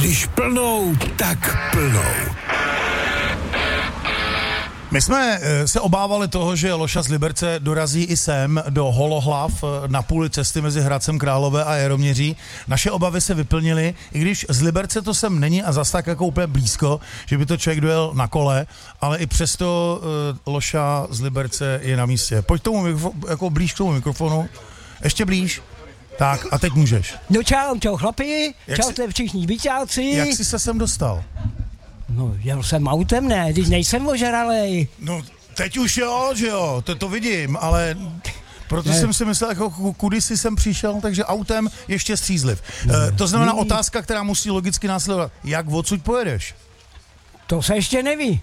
Když plnou, tak plnou. My jsme se obávali toho, že Loša z Liberce dorazí i sem do Holohlav na půli cesty mezi Hradcem Králové a Jaroměří. Naše obavy se vyplnily, i když z Liberce to sem není a zas tak jako úplně blízko, že by to člověk dojel na kole, ale i přesto Loša z Liberce je na místě. Pojď tomu jako blíž k tomu mikrofonu. Ještě blíž. Tak a teď můžeš. No čau chlapi, čaute všichni byťáci. Jak jsi se sem dostal? No, jel jsem autem, ne, když nejsem ožralej. No, teď už jo, že jo, to vidím, ale proto jsem si myslel, jako kudy jsi sem přišel, takže autem ještě střízliv. To znamená otázka, která musí logicky následovat. Jak odsud pojedeš? To se ještě neví.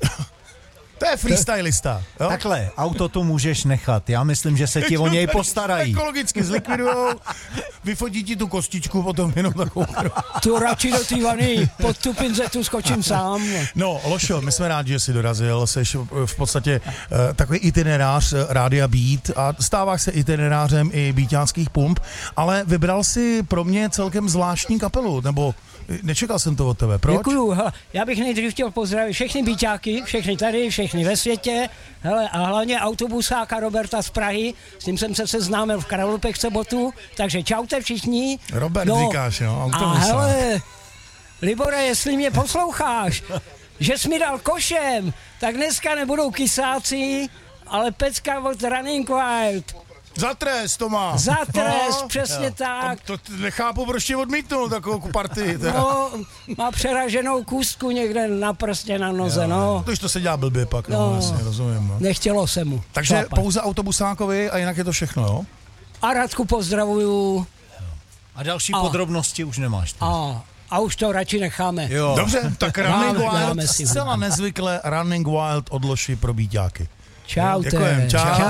To je freestylista. Jo? Takhle, auto tu můžeš nechat. Já myslím, že se ti o něj postarají. Ekologicky zlikvidujou, vyfotí ti tu kostičku, potom jenom takovou. Tu radši do té vany, pod tu pinzetu skočím sám. No, Lošo, my jsme rádi, že jsi dorazil. Jsi v podstatě takový itinerář Rádia Beat a stáváš se itinerářem i beaťánských pump, ale vybral si pro mě celkem zvláštní kapelu, nebo nečekal jsem to od tebe. Proč? Děkuju. Já bych nejdřív chtěl pozdravit všechny beaťáky, všechny tady, všechny ve světě, hele, a hlavně autobusáka Roberta z Prahy, s tím jsem se seznámil v Kralupech v sobotu, takže čaute všichni. Robert říkáš, jo, autobusák. A hele, Libore, jestli mě posloucháš, že jsi mi dal košem, tak dneska nebudou kysáci, ale pecka od Running Wild. Za trest to má. Za trest, přesně tak. To nechápu, proč tě odmítnul takovou partii. No, má přeraženou kůstku někde na prstě, na noze, no. To se dělá blbě pak, no, jasně, rozumím. No. Nechtělo se mu. Takže šlapat. Pouze autobusákovi a jinak je to všechno, jo? A Radku pozdravuju. A další podrobnosti už nemáš. A už to radši necháme. Jo. Dobře, tak Running dáme Wild, si. zcela nezvykle Running Wild od Loši pro beaťáky. Čaute. Děkujem, čau.